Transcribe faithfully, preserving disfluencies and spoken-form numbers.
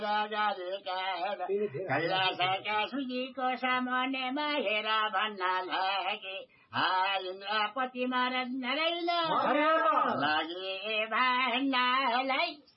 कैलाशका सुजीको सामान्यमा हेर भन्न लागे इन्द्रपति महाराज नारायण लागे भन्नलाई